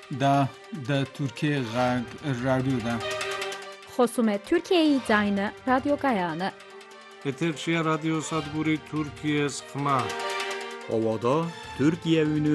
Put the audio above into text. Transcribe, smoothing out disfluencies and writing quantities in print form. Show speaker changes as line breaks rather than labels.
دا ترکیه رادیو ده.
خصوم Türkiye'yi Zayne Radyo Gayane.
Eterçiye Radyo Sadburi Türkiye Sıkma.
Ovada Türkiye